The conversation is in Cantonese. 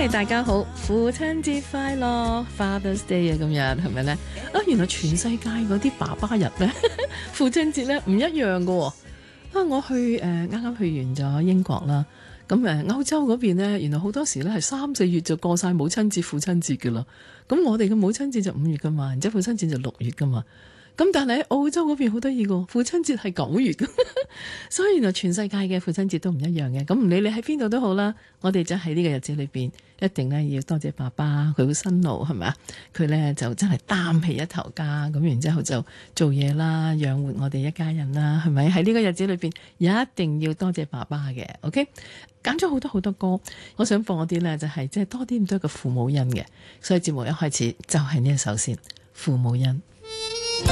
大家好，父親節快樂 Father's Day 啊，今日係咪呢？啊，原來全世界嗰啲爸爸日呢，父親節呢唔一樣㗎喎。啊，我去啱啱去完咗英國啦，咁歐洲嗰邊呢，原來好多時呢係3、4月就過晒母親節、父親節㗎啦。咁我哋嘅母親節就5月㗎嘛，然之後父親節就6月㗎嘛。咁但係喺澳洲嗰邊好得意㗎，父親節係9月㗎，所以原來全世界嘅父親節都唔一樣嘅。咁唔理你喺邊度都好啦，我哋就喺呢個日子裏邊一定咧要多謝爸爸，佢好辛勞係咪啊？佢咧就真係擔起一頭家，咁然之後就做嘢啦，養活我哋一家人啦，係咪？喺呢個日子裏邊一定要多謝爸爸嘅。OK，揀咗好多好多歌，我想放嗰啲咧就係即係多啲咁多嘅父母恩嘅，所以節目一開始就係呢一首先，父母恩。